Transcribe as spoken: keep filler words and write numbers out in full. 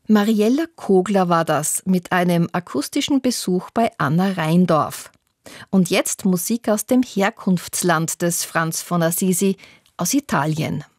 Mariella Kogler war das mit einem akustischen Besuch bei Anna Rheindorf. Und jetzt Musik aus dem Herkunftsland des Franz von Assisi, aus Italien.